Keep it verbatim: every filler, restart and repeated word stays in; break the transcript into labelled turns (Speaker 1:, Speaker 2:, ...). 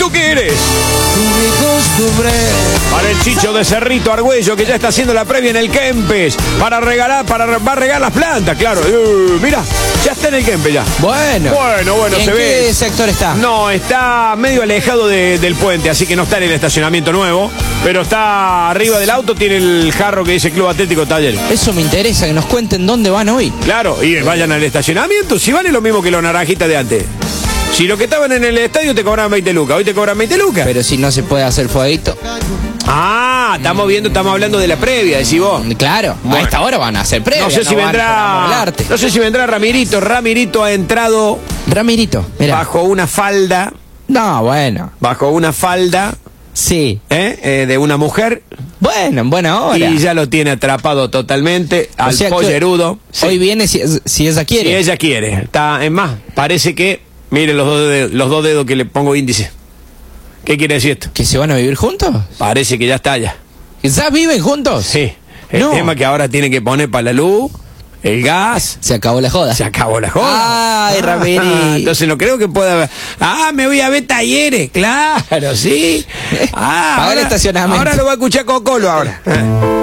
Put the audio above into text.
Speaker 1: tú quieres. Para el Chicho de Cerrito Argüello, que ya está haciendo la previa en el Kempes. Para regalar, para va a regar las plantas, claro. Uh, mira, ya está en el Kempes ya.
Speaker 2: Bueno.
Speaker 1: Bueno, bueno,
Speaker 2: ¿En
Speaker 1: se
Speaker 2: qué
Speaker 1: ve.
Speaker 2: sector está?
Speaker 1: No, está medio alejado de- del puente, así que no está en el estacionamiento nuevo. Pero está arriba del auto, tiene el jarro que dice Club Atlético Taller.
Speaker 2: Eso me interesa, que nos cuenten dónde van hoy.
Speaker 1: Claro, y vayan al estacionamiento, si vale lo mismo que los naranjitas de antes. Si los que estaban en el estadio te cobraban veinte lucas, hoy te cobran veinte lucas.
Speaker 2: Pero si no se puede hacer fueguito.
Speaker 1: Ah, estamos viendo, estamos hablando de la previa, decís vos.
Speaker 2: Claro,
Speaker 1: Bueno.
Speaker 2: a esta hora van a hacer previa.
Speaker 1: No sé si
Speaker 2: van por amor al
Speaker 1: vendrá.
Speaker 2: arte.
Speaker 1: No sé si vendrá Ramirito. Ramirito ha entrado
Speaker 2: Ramirito, mira.
Speaker 1: bajo una falda.
Speaker 2: No, bueno.
Speaker 1: Bajo una falda
Speaker 2: Sí.
Speaker 1: ¿eh? Eh, de una mujer.
Speaker 2: Bueno, en buena hora.
Speaker 1: Y ya lo tiene atrapado totalmente
Speaker 2: O
Speaker 1: al
Speaker 2: sea que
Speaker 1: pollerudo. Sí.
Speaker 2: Hoy viene si, si ella quiere.
Speaker 1: Si ella quiere. Está, es más, parece que. Mire los dos dedos, los dos dedos que le pongo índice. ¿Qué quiere decir esto?
Speaker 2: ¿Que se van a vivir juntos?
Speaker 1: Parece que ya está allá.
Speaker 2: ¿Ya viven juntos?
Speaker 1: Sí. El
Speaker 2: No.
Speaker 1: tema que ahora tiene que poner para la luz, el gas.
Speaker 2: Se acabó la joda.
Speaker 1: Se acabó la joda.
Speaker 2: Ay, Ramiri.
Speaker 1: Ah, entonces no creo que pueda haber. Ah, me voy a ver Talleres. Claro, sí. Ah,
Speaker 2: Paga el
Speaker 1: ahora,
Speaker 2: estacionamiento.
Speaker 1: ahora lo va a escuchar Cocolo ahora.